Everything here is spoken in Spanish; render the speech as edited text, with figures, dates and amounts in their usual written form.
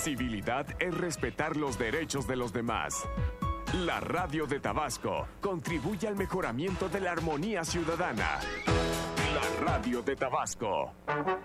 Civilidad es respetar los derechos de los demás. La Radio de Tabasco contribuye al mejoramiento de la armonía ciudadana. La Radio de Tabasco.